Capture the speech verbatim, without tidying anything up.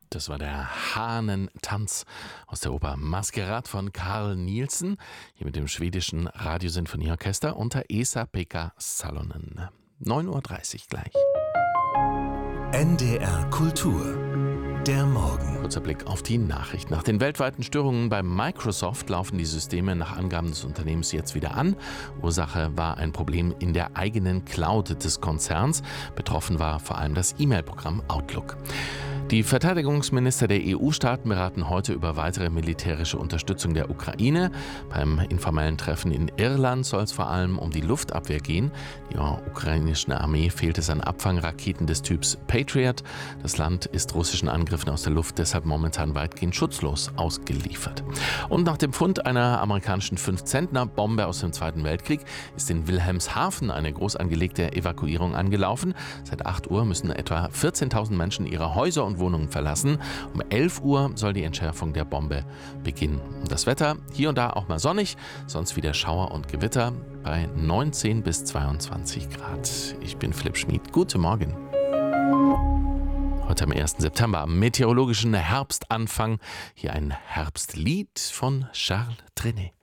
Das war der Hahnentanz aus der Oper Maskerad von Carl Nielsen, hier mit dem schwedischen Radiosinfonieorchester unter Esa-Pekka Salonen. neun Uhr dreißig gleich. N D R Kultur. Der Morgen. Kurzer Blick auf die Nachrichten. Nach den weltweiten Störungen bei Microsoft laufen die Systeme nach Angaben des Unternehmens jetzt wieder an. Ursache war ein Problem in der eigenen Cloud des Konzerns. Betroffen war vor allem das E-Mail-Programm Outlook. Die Verteidigungsminister der E U-Staaten beraten heute über weitere militärische Unterstützung der Ukraine. Beim informellen Treffen in Irland soll es vor allem um die Luftabwehr gehen. Der ukrainischen Armee fehlt es an Abfangraketen des Typs Patriot. Das Land ist russischen Angriffen aus der Luft deshalb momentan weitgehend schutzlos ausgeliefert. Und nach dem Fund einer amerikanischen fünf-Zentner-Bombe aus dem Zweiten Weltkrieg ist in Wilhelmshaven eine groß angelegte Evakuierung angelaufen. Seit acht Uhr müssen etwa vierzehntausend Menschen ihre Häuser und Wohnungen verlassen. Um elf Uhr soll die Entschärfung der Bombe beginnen. Und das Wetter, hier und da auch mal sonnig, sonst wieder Schauer und Gewitter bei neunzehn bis zweiundzwanzig Grad. Ich bin Philipp Schmid. Guten Morgen. Heute am ersten September, am meteorologischen Herbstanfang, hier ein Herbstlied von Charles Trenet.